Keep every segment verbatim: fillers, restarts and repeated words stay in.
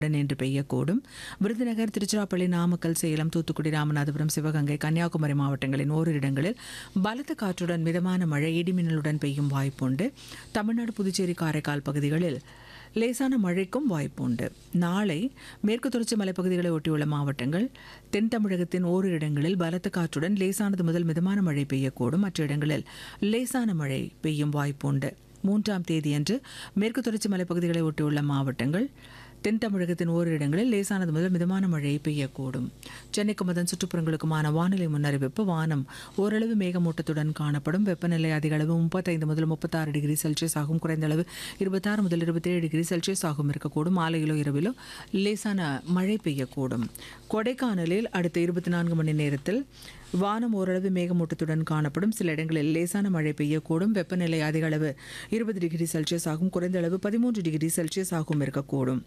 என்று பெய்யக்கூடும். விருதுநகர், திருச்சிராப்பள்ளி, நாமக்கல், சேலம், தூத்துக்குடி, ராமநாதபுரம், சிவகங்கை, கன்னியாகுமரி மாவட்டங்களின் ஓரிரு இடங்களில் பலத்த காற்றுடன் மிதமான மழை, இடிமின்னலுடன் பெய்யும் வாய்ப்புண்டு. தமிழ்நாடு, புதுச்சேரி, காரைக்கால் பகுதிகளில் லேசான மழைக்கும் வாய்ப்புண்டு. நாளை மேற்கு தொடர்ச்சி மலைப்பகுதிகளை ஒட்டியுள்ள மாவட்டங்கள், தென் தமிழகத்தின் ஓரிரு இடங்களில் பலத்த காற்றுடன் லேசானது முதல் மிதமான மழை பெய்யக்கூடும். மற்ற இடங்களில் லேசான மழை பெய்யும் வாய்ப்புண்டு. மூன்றாம் தேதியன்று மேற்கு தொடர்ச்சி மலைப்பகுதிகளை ஒட்டியுள்ள மாவட்டங்கள், தென் தமிழகத்தின் ஓரிரு இடங்களில் லேசானது முதல் மிதமான மழை பெய்யக்கூடும். சென்னைக்கும் அதன் சுற்றுப்புறங்களுக்குமான வானிலை முன்னறிவிப்பு. வானம் ஓரளவு மேகமூட்டத்துடன் காணப்படும். வெப்பநிலை அதிக அளவு முப்பத்தைந்து முதல் முப்பத்தாறு டிகிரி செல்சியஸ் ஆகும். குறைந்த அளவு இருபத்தாறு முதல் இருபத்தேழு டிகிரி செல்சியஸ் ஆகும் இருக்கக்கூடும். மாலையிலோ இரவிலோ லேசான மழை பெய்யக்கூடும். கொடைக்கானலில் அடுத்த இருபத்தி நான்கு மணி நேரத்தில் வானம் ஓரளவு மேகமூட்டத்துடன் காணப்படும். சில இடங்களில் லேசான மழை பெய்யக்கூடும். வெப்பநிலை அதிக அளவு இருபது டிகிரி செல்சியஸ் ஆகும். குறைந்த அளவு பதிமூன்று டிகிரி செல்சியஸ் ஆகும் இருக்கக்கூடும்.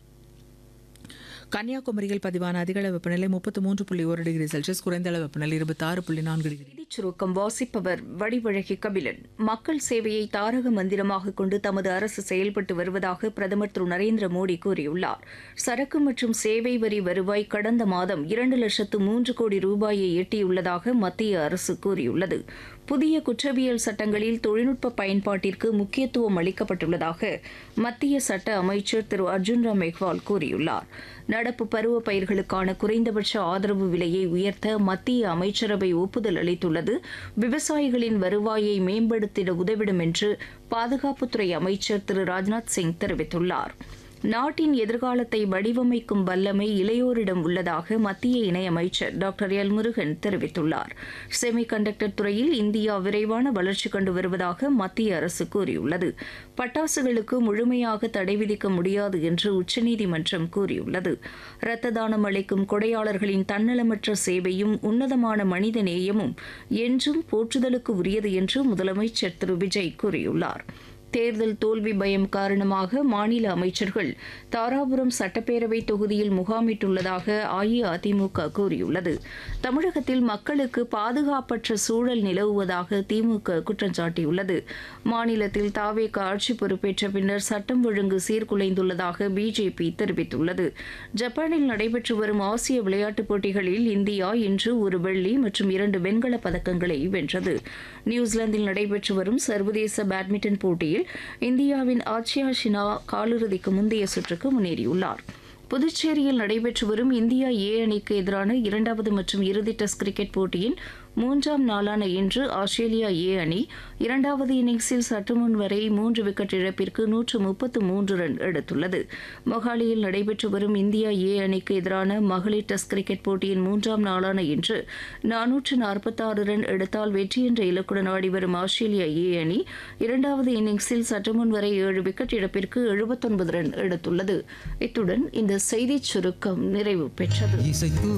கன்னியாகுமரியில் பதிவான அதிகளவு வெப்பநிலை முப்பத்தி மூன்று புள்ளி ஒரு டிகிரி செல்சியஸ், குறைந்த அளவு வெப்பநிலை இருபத்தி ஆறு புள்ளி நான்கு டிகிரி. செய்திச் சுருக்கம் வாசிப்பவர் வடிவழகி கபிலன். மக்கள் சேவையை தாரக மந்திரமாக கொண்டு தமது அரசு செயல்பட்டு வருவதாக பிரதமர் திரு நரேந்திர மோடி கூறியுள்ளார். சரக்கு மற்றும் சேவை வரி வருவாய் கடந்த மாதம் இரண்டு லட்சத்து மூன்று கோடி ரூபாயை எட்டியுள்ளதாக மத்திய அரசு கூறியுள்ளது. புதிய குற்றவியல் சட்டங்களில் தொழில்நுட்ப பயன்பாட்டிற்கு முக்கியத்துவம் அளிக்கப்பட்டுள்ளதாக மத்திய சட்ட அமைச்சர் திரு அர்ஜுன் ராம் மெஹ்வால் கூறியுள்ளார். நடப்பு பருவ பயிர்களுக்கான குறைந்தபட்ச ஆதரவு விலையை உயர்த்த மத்திய அமைச்சரவை ஒப்புதல் அளித்துள்ளது. விவசாயிகளின் வருவாயை மேம்படுத்திட உதவிடும் என்று பாதுகாப்புத்துறை அமைச்சர் திரு ராஜ்நாத் சிங் தெரிவித்துள்ளார். நாட்டின் எதிர்காலத்தை வடிவமைக்கும் வல்லமை இளையோரிடம் உள்ளதாக மத்திய இணையமைச்சர் டாக்டர் எல் முருகன் தெரிவித்துள்ளார். செமி கண்டக்டர் துறையில் இந்தியா விரைவான வளர்ச்சி கண்டு வருவதாக மத்திய அரசு கூறியுள்ளது. பட்டாசுகளுக்கு முழுமையாக தடை விதிக்க முடியாது என்று உச்சநீதிமன்றம் கூறியுள்ளது. இரத்த தானம் அளிக்கும் கொடையாளர்களின் தன்னலமற்ற சேவையும் உன்னதமான மனித நேயமும் என்றும் போற்றுதலுக்கு உரியது என்று முதலமைச்சர் திரு விஜய் கூறியுள்ளார். தேர்தல் தோல்வி பயம் காரணமாக மாநில அமைச்சர்கள் தாராபுரம் சட்டப்பேரவை தொகுதியில் முகாமிட்டுள்ளதாக அஇஅதிமுக கூறியுள்ளது. தமிழகத்தில் மக்களுக்கு பாதுகாப்பற்ற சூழல் நிலவுவதாக திமுக குற்றம் சாட்டியுள்ளது. மாநிலத்தில் தாவேக ஆட்சி பொறுப்பேற்ற பின்னர் சட்டம் ஒழுங்கு சீர்குலைந்துள்ளதாக பிஜேபி தெரிவித்துள்ளது. ஜப்பானில் நடைபெற்று வரும் ஆசிய விளையாட்டுப் போட்டிகளில் இந்தியா இன்று ஒரு வெள்ளி மற்றும் இரண்டு வெண்கலப் பதக்கங்களை வென்றது. நியூசிலாந்தில் நடைபெற்று வரும் சர்வதேச பேட்மிண்டன் போட்டியில் இந்தியாவின் ஆச்சியா ஷினா காலிறுதிக்கு முந்தைய சுற்றுக்கு முன்னேறியுள்ளார். புதுச்சேரியில் நடைபெற்று வரும் இந்தியா ஏ அணிக்கு எதிரான இரண்டாவது மற்றும் இறுதி டெஸ்ட் கிரிக்கெட் போட்டியின் மூன்றாம் நாளான இன்று ஆஸ்திரேலியா ஏ அணி இரண்டாவது இன்னிங்ஸில் சற்றுமுன் வரை மூன்று விக்கெட் இழப்பிற்கு நூற்று முப்பத்து மூன்று ரன் எடுத்துள்ளது. மொஹாலியில் நடைபெற்று வரும் இந்தியா ஏ அணிக்கு எதிரான மகளிர் டெஸ்ட் கிரிக்கெட் போட்டியின் மூன்றாம் நாளான இன்று நானூற்று நாற்பத்தாறு ரன் எடுத்தால் வெற்றி என்ற இலக்குடன் ஆடிவரும் ஆஸ்திரேலியா ஏ அணி இரண்டாவது இன்னிங்ஸில் சற்றுமுன் வரை ஏழு விக்கெட் இழப்பிற்கு எழுபத்தொன்பது ரன் எடுத்துள்ளது. இத்துடன் இந்த செய்திச் சுருக்கம் நிறைவு பெற்றது.